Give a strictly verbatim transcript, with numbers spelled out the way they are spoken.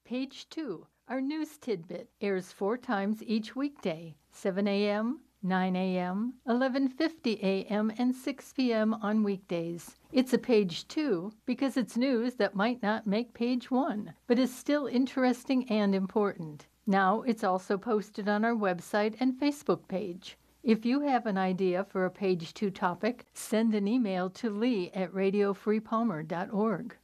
Page two, our news tidbit, airs four times each weekday, seven a.m., nine a.m., eleven fifty a.m., and six p.m. on weekdays. It's a page two because it's news that might not make page one, but is still interesting and important. Now it's also posted on our website and Facebook page. If you have an idea for a page two topic, send an email to Lee at radio free palmer dot org.